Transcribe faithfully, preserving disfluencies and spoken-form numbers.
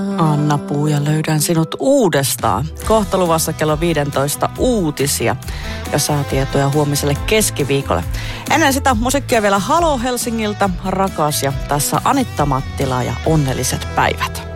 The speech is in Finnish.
Anna Puu ja löydän sinut uudestaan. Kohta luvassa kello viisitoista uutisia ja säätietoja huomiselle keskiviikolle. Ennen sitä musiikkia vielä Halo Helsingiltä, Rakas ja tässä Anitta Mattila ja Onnelliset päivät.